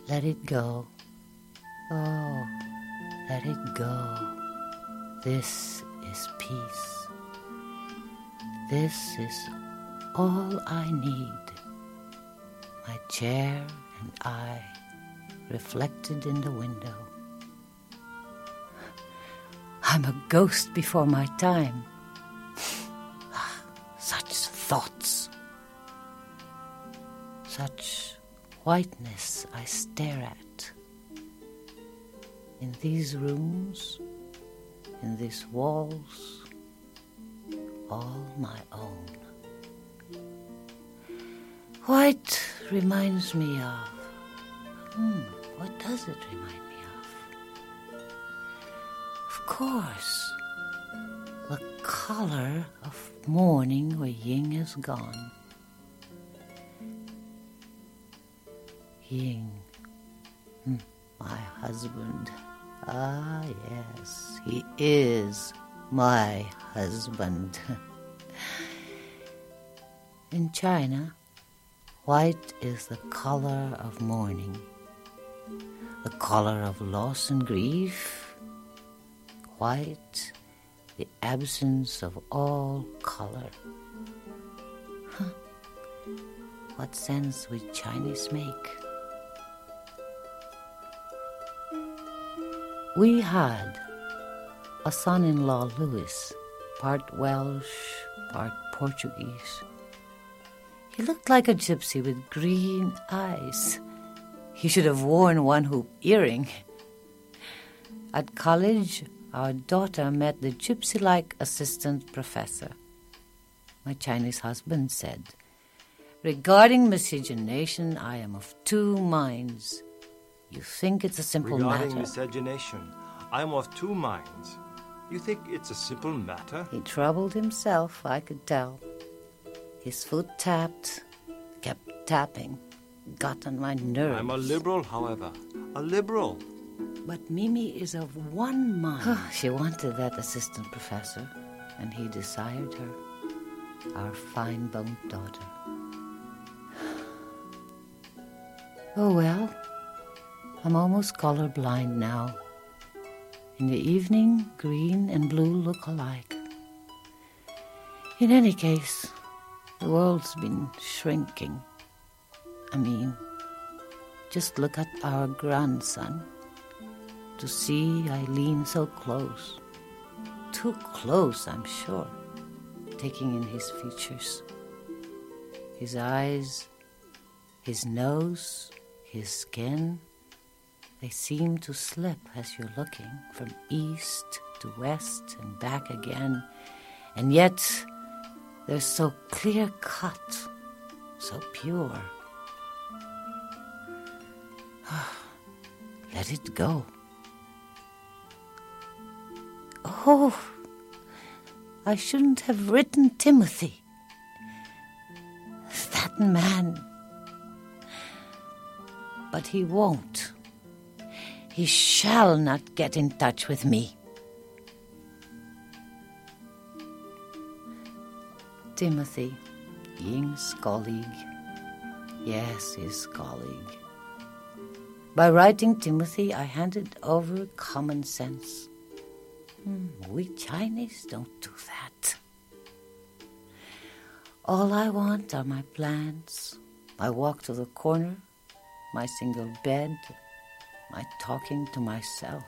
Let it go. Oh, let it go. This is peace. This is all I need. My chair and I, reflected in the window. I'm a ghost before my time. Such thoughts. Such whiteness I stare at. In these rooms, in these walls, all my own. White reminds me of... what does it remind me of? Of course, the color of morning where Ying is gone. Ying, my husband. Ah, yes, he is my husband. In China, white is the color of mourning, the color of loss and grief. White, the absence of all color. What sense would Chinese make? We had a son-in-law, Louis, part Welsh, part Portuguese. He looked like a gypsy with green eyes. He should have worn one-hoop earring. At college, our daughter met the gypsy-like assistant professor. My Chinese husband said, "Regarding miscegenation, I am of two minds. You think it's a simple matter?" Regarding miscegenation, I am of two minds. You think it's a simple matter? He troubled himself, I could tell. His foot tapped, kept tapping, got on my nerves. I'm a liberal, however. A liberal. But Mimi is of one mind. She wanted that assistant professor, and he desired her, our fine-boned daughter. Oh, well, I'm almost colorblind now. In the evening, green and blue look alike. In any case, the world's been shrinking. I mean, just look at our grandson. To see Eileen so close. Too close, I'm sure, taking in his features. His eyes, his nose, his skin, they seem to slip as you're looking from east to west and back again. And yet, they're so clear-cut, so pure. Let it go. Oh, I shouldn't have written Timothy. That man. But he won't. He shall not get in touch with me. Timothy, Ying's colleague. Yes, his colleague. By writing Timothy, I handed over common sense. We Chinese don't do that. All I want are my plants, my walk to the corner, my single bed, my talking to myself.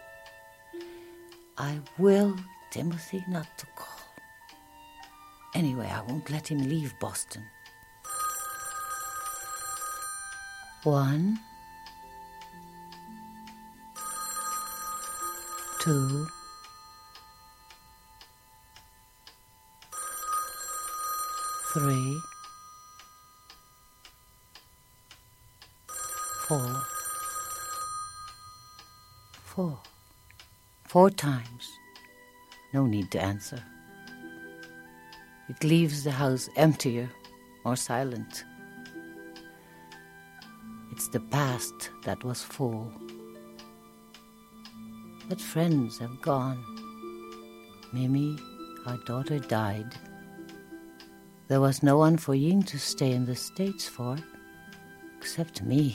I will Timothy not to call. Anyway, I won't let him leave Boston. 1, 2, 3, 4. 4. 4 times. No need to answer. It leaves the house emptier, more silent. It's the past that was full. But friends have gone. Mimi, our daughter, died. There was no one for Ying to stay in the States for, except me.